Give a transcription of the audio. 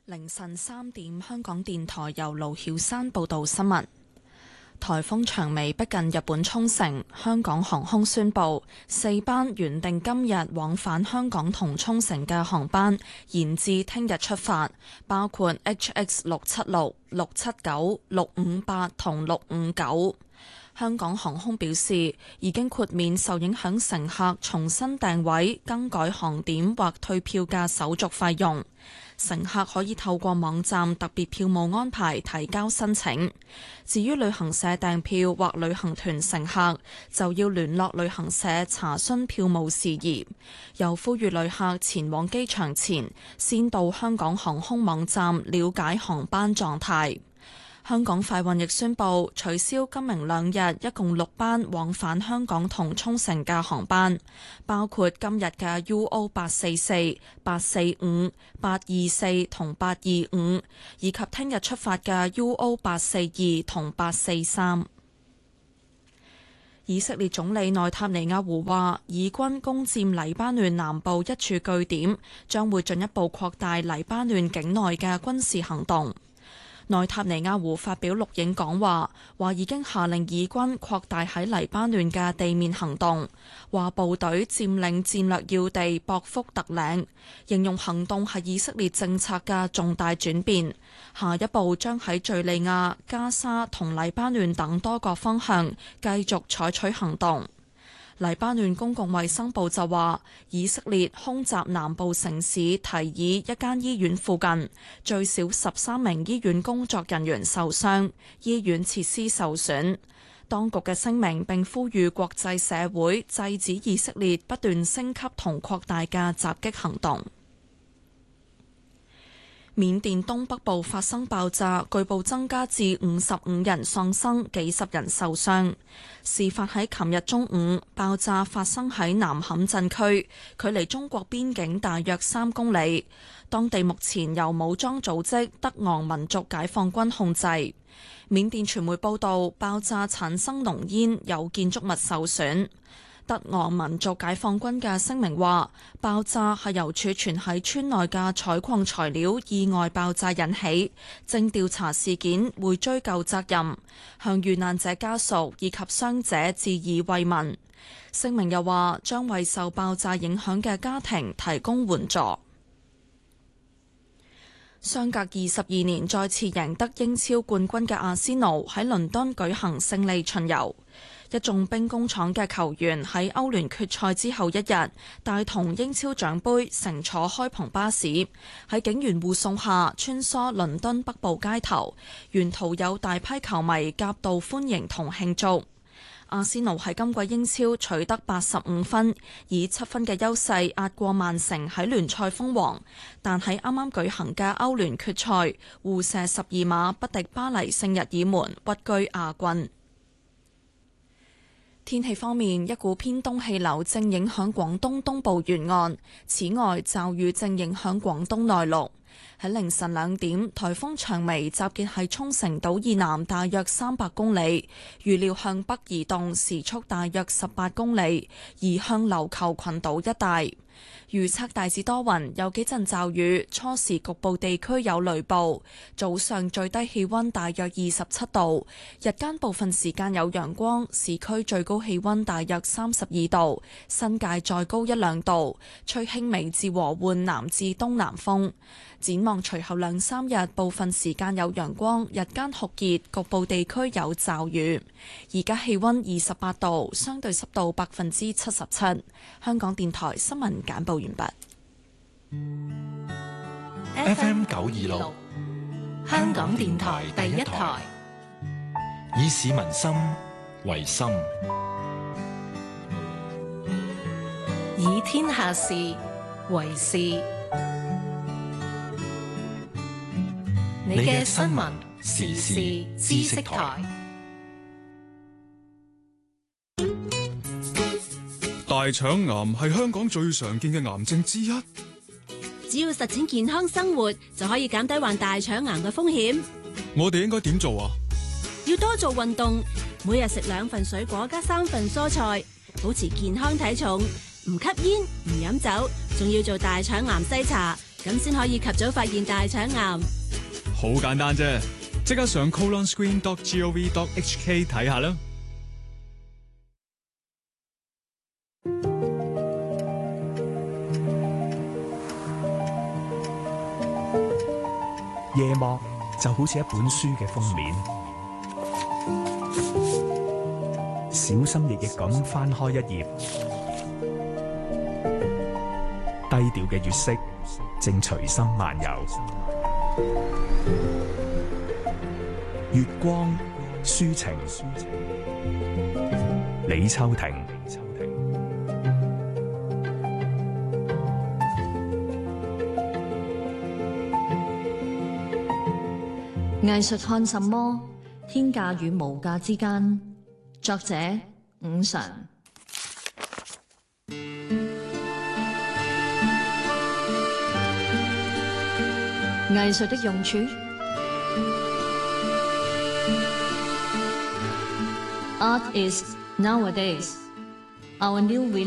凌晨3點，香港電台由盧曉山報道新聞。颱風長尾逼近日本沖繩，香港航空宣布4班原定今日往返香港同沖繩嘅航班延至聽日出發，包括 HX676、679、658同659。香港航空表示，已經豁免受影響乘客重新訂位、更改航點或退票嘅手續費用。乘客可以透過網站特別票務安排提交申請。至於旅行社訂票或旅行團乘客，就要聯絡旅行社查詢票務事宜。又呼籲旅客前往機場前，先到香港航空網站了解航班狀態。香港快運亦宣布取消今明兩日一共6班往返香港同沖繩嘅航班，包括今日嘅 UO844、845、824同825，以及聽日出發嘅 UO842同843。以色列總理內塔尼亞胡話，以軍攻佔黎巴嫩南部一處據點，將會進一步擴大黎巴嫩境內嘅軍事行動。內塔尼亞胡發表錄影講話，話已經下令以軍擴大喺黎巴嫩嘅地面行動，話部隊佔領戰略要地博福特嶺，形容行動係以色列政策嘅重大轉變，下一步將喺敘利亞、加沙同黎巴嫩等多個方向繼續採取行動。黎巴嫩公共衛生部就話，以色列空襲南部城市提爾一間醫院附近，最少13名醫院工作人員受傷，醫院設施受損。當局嘅聲明並呼籲國際社會制止以色列不斷升級同擴大嘅襲擊行動。緬甸東北部發生爆炸，據報增加至55人喪生，幾十人受傷。事發喺琴日中午，爆炸發生喺南坎鎮區，距離中國邊境大約3公里。當地目前由武裝組織德昂民族解放軍控制。緬甸傳媒報道，爆炸產生濃煙，有建築物受損。德昂民族解放軍嘅聲明話，爆炸係由儲存喺村內嘅採礦材料意外爆炸引起，正調查事件，會追究責任，向遇難者家屬以及傷者致以慰問。聲明又話，將為受爆炸影響嘅家庭提供援助。相隔22年再次贏得英超冠軍嘅阿仙奴喺倫敦舉行勝利巡遊。一眾兵工廠嘅球員喺歐聯決賽之後一日，帶同英超獎杯乘坐開篷巴士，喺警員護送下穿梭倫敦北部街頭，沿途有大批球迷夾道歡迎同慶祝。阿仙奴喺今季英超取得85分，以7分嘅優勢壓過曼城喺聯賽封王，但喺啱啱舉行嘅歐聯決賽，互射12碼不敵巴黎聖日耳門，屈居亞軍。天氣方面，一股偏東氣流正影響廣東東部沿岸，此外驟雨正影響廣東內陸。喺凌晨2點，颱風長尾集結喺沖繩島以南大約300公里，預料向北移動，時速大約18公里，移向琉球群島一帶。預測大致多雲，有幾陣驟雨，初時局部地區有雷暴。早上最低氣溫大約27度，日間部分時間有陽光，市區最高氣溫大約32度，新界再高1-2度，吹輕微至和緩南至東南風。展望隨後2-3日，部分時間有陽光，日間酷熱，局部地區有驟雨。而家氣溫28度，相對濕度77%。香港電台新聞簡報完畢。 FM 926，香港電台第一台，以市民心為心， 以天下事為事。你嘅新聞時事知識台。 大腸癌係香港最常見嘅癌症之一。 只要實踐健康生活，就可以減低患大腸癌嘅風險。 我哋應該點做啊？ 要多做運動，每日食2份水果加3份蔬菜，保持健康體重，唔吸煙唔飲酒，仲要做大腸癌篩查， 咁先可以及早發現大腸癌。 好簡單啫，即刻上 colonscreen.gov.hk 睇下啦。 夜幕就好似一本書嘅封面，小心翼翼咁翻開一頁，低調嘅月色正隨心漫遊。月光抒情，李秋婷。 藝術看什麼？天價與無價之間。作者伍常。藝術的用處。Art is nowadays our new